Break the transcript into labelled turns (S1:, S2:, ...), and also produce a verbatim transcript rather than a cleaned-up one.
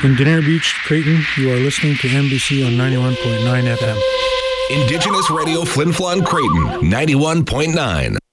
S1: In Denier Beach, Creighton, you are listening to M B C on ninety-one point nine F M.
S2: Indigenous Radio Flin Flon Creighton, ninety-one point nine.